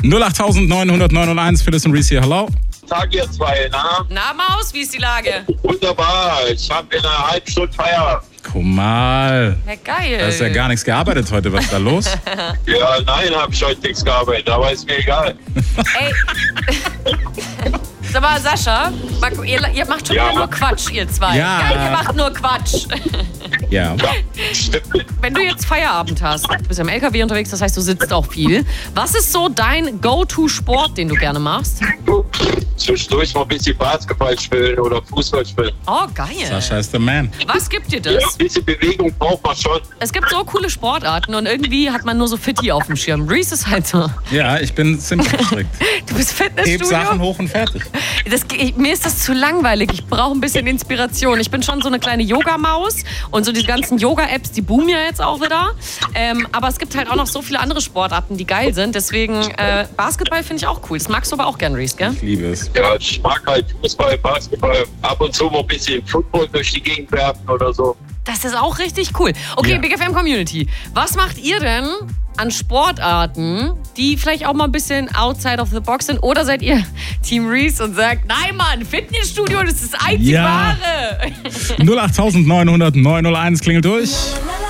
08900 Phyllis und Reese hier, hallo. Tag ihr zwei, na? Na Maus, wie ist die Lage? Wunderbar, ich habe in einer halben Stunde Feierabend. Guck mal. Ja, geil. Da ist ja gar nichts gearbeitet heute, was ist da los? Ja, nein, habe ich heute nichts gearbeitet, aber ist mir egal. Ey. Sag mal, Sascha, ihr macht schon wieder nur Quatsch, ihr zwei. Ja. Ihr macht nur Quatsch. Ja. Ja, stimmt. Wenn du jetzt Feierabend hast, du bist im LKW unterwegs, das heißt, du sitzt auch viel. Was ist so dein Go-To-Sport, den du gerne machst? Zwischendurch mal ein bisschen Basketball spielen oder Fußball spielen. Oh, geil. Sascha ist der Man. Was gibt dir Ja, das? ein bisschen Bewegung braucht man schon. Es gibt so coole Sportarten und irgendwie hat man nur so Fitti auf dem Schirm. Reese ist halt so. Ja, ich bin ziemlich strikt. Du bist Heb Sachen Fitnessstudio. hoch und fertig. Mir ist das zu langweilig. Ich brauche ein bisschen Inspiration. Ich bin schon so eine kleine Yoga-Maus und so die ganzen Yoga-Apps, die boomen ja jetzt auch wieder. Aber es gibt halt auch noch so viele andere Sportarten, die geil sind. Deswegen Basketball finde ich auch cool. Das magst du aber auch gern, Reese, gell? Ich liebe es. Ja, ich mag halt Fußball, Basketball, ab und zu mal ein bisschen Football durch die Gegend werfen oder so. Das ist auch richtig cool. Okay, Ja. Big FM Community. Was macht ihr denn an Sportarten, die vielleicht auch mal ein bisschen outside of the box sind? Oder seid ihr Team Reese und sagt, nein Mann, Fitnessstudio, das ist das einzig Ja. Wahre? 08900 901 klingelt durch.